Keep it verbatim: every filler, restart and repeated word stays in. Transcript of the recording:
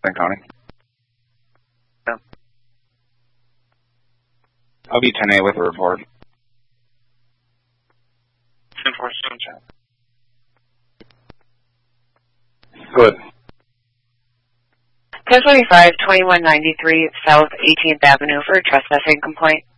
Thank County. Yeah. I'll be ten A with a report. ten four seven. Good. ten twenty-five, twenty-one ninety-three South eighteenth Avenue for a trespassing complaint.